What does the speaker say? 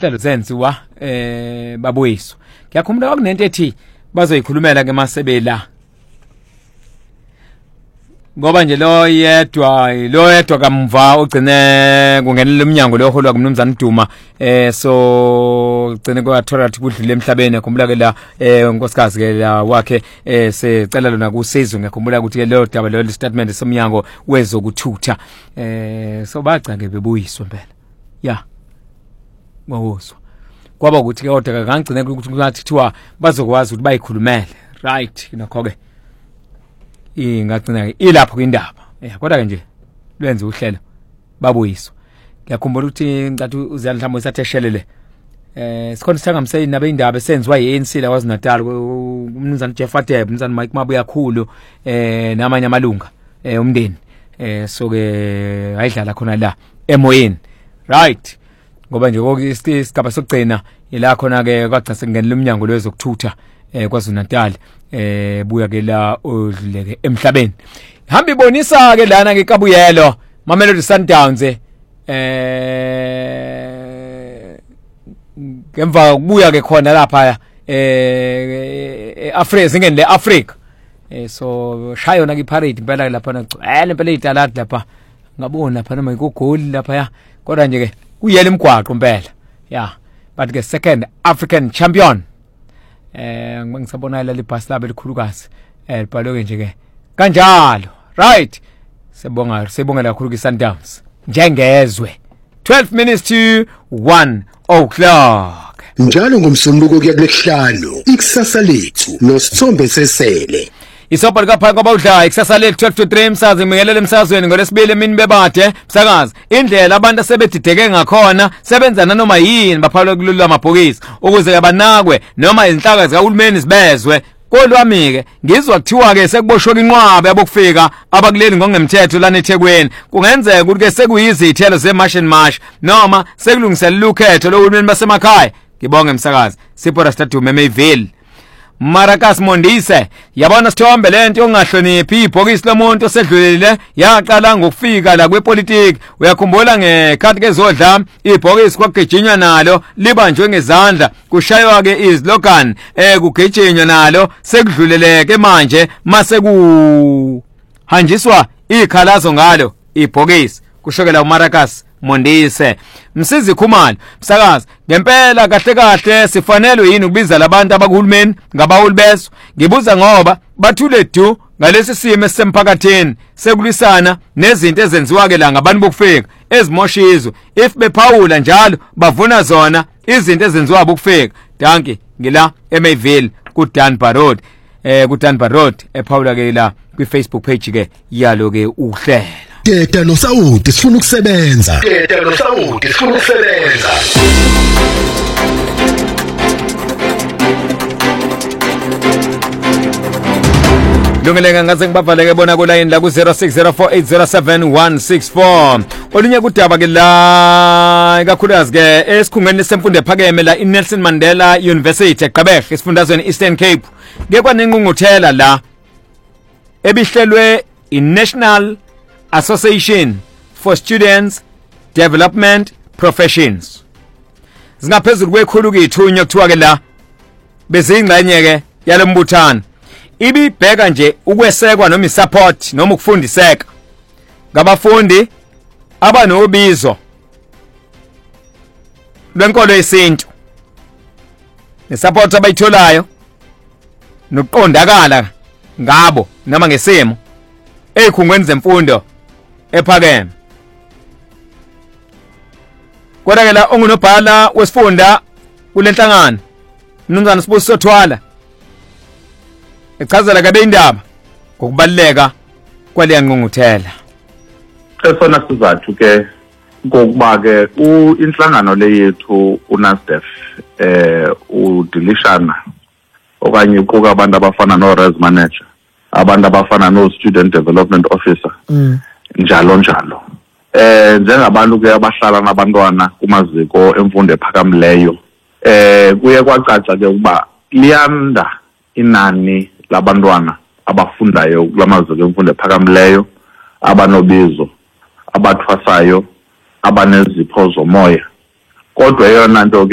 inhlelo zenziwa babuyiswa ngiyakhumbula kwakunento ethi bazoyikhulumela ke masebela ngoba nje lo yedwa kamva ugcine kungenela umnyango lo holwa kumnumzana Duma so ugcine kwathola ukuthi kudlule emhlabeni akhumbula ke la unkosikazi ke la wakhe secela lona kusizwe ngikhumbula ukuthi ke lo daba lo statement somnyango wezokuthutha so bagcake bebuyiswa impela ya ngowuzwa kwaba ukuthi ke kodwa kangigcine ukuthi kuthiwa bazokwazi ukuthi bayikhulumele right nakho ke ingagcina ilapho kwindaba kodwa ke nje lwenza uhlelo babuyiswa ngiyakhumbula ukuthi ngicathu uziyani mhlawumbe usatheshelele sikhona sithangamse nabe indaba esenziwa yiANC la kwaZulu-Natal umnumzana Jeff Adebe umnumzana Mike Mabuya khulu namanye amalunga umndeni so ke ayidlala khona la emoyeni right ngoba nje isigaba sokugcina ila khona ke kwagcase kungenela umnyango lwezokuthutha kwaZulu-Natal buya ke la odluleke emhlabeni hamba ibonisa ke lana ke Kabuyelo Mamelodi Sundowns ngemva kubuya ke khona lapha Africa zingene le Africa so shayona ke parade impela lapha nagcwele impela italati lapha ngabona lapha noma ikugoli lapha ya kodwa nje ke kuyela imigwaqo impela yeah but ke second African champion ngisabona la libhasi labe likhulukazi libhaloke nje ke kanjalo right sibongela kakhulu ke Sundowns njengezwe 12 minutes to 1 o'clock njalo ngomsombuluko kuya kulesihlanu ikusasa lethu noSithombe Sesele isopa likaphaya ngoba udla ikusasa lethu 12 to 3 umsazi mingelele emsazweni ngolesibili emini bebade msakazi indlela abantu asebedideke ngakhona sebenzana noma yini baphawula kulula amabhokisi ukuze abanakwe noma izinhlaka zikahulumeni zibezwe kodwami ke ngizwa kuthiwa ke sekuboshwe inqwabe yabokufika abakuleli ngongemthetho lana eThekwini kungenzeka ukuthi ke sekuyizithelo zemarsh and marsh noma sekulungiselela ukhetho lohulumeni basemakhaya ngibonge msakazi Sipho Stadium eMayville Maracas Mondise yabona Sithombe lento ongahloniphi ibhokisi lomuntu osedlulile yaqala ngokufika la kwepolitiki uyakhumbula ngekhathi kezodla ibhokisi kwagejinywa nalo libanjwe ngezandla kushaywa ke izlogan kugejinywa nalo sekudluleleke manje mase kuhanjiswa ikhalazo ngalo ibhokisi kushokela uMaracas Mondise Msizi Khumalo msakazi ngempela kahle sifanele yini ukubiza labantu abakuhulumeni ngabaholi beso ngibuza ngoba bathule du ngalesi simo esemphakathini sekulisana nezinto ezenziwa ke la ngabantu bokufika ezimoshizwe if bephawula njalo bavuna zona izinto ezenziwa bokufika danke ngila eMayville kuDanbar Road kuDanbar Road ephawula ke la kwiFacebook page ke yalo ke uhlela Teta noSawuti sifuna ukusebenza Lungelenga ngaze ngibavaleke bona ku line la ku 0604807164 olunye kudaba ke la ikakhulukazi ke esikhungweni semfundo ephakeme la iNelson Mandela University eGqeberha esifundazweni Eastern Cape ke kwanengqungquthela la ebihlelwe iNational Association for Students Development Professions zingaphezulu kwekhulu kithunya kuthiwa ke la bezingxenye ke yalombuthano ibibheka nje ukwesekwa noma isupport noma ukufundiseka ngabafundi abanobizo lwenkolo yesintu nesupport abayitholayo nokuqondakala ngabo noma ngesimo ezikhungweni zemfundo ephakeme kodwa ke la ongunobhala wesifunda kulenhlangano mnumzana Sibusiso Thwala echazela kabe indaba ngokubaleka kwale ngqungquthela esona sizathu ke ngokuba ke inhlangano le yethu uNASDEF udilishana okanye uquka abantu abafana no-res manager abantu abafana no-student development officer njalo njengabantu ke abahlala nabantwana kumaziko emfundo ephakamileyo kuye kwacaca ke ukuba liyanda inani labantwana abafundayo kulamaziko emfundo ephakamileyo abanobizo abathwasayo abanezipho zomoya kodwa eyona nto